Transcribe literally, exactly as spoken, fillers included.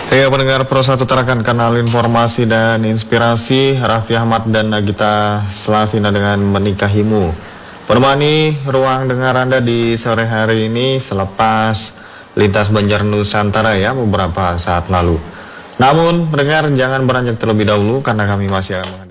Ya, pendengar Pro satu terakan kanal informasi dan inspirasi, Raffi Ahmad dan Nagita Slavina dengan Menikahimu. Menemani ruang dengar Anda di sore hari ini selepas lintas Banjar Nusantara ya beberapa saat lalu. Namun, pendengar jangan beranjak terlebih dahulu karena kami masih akan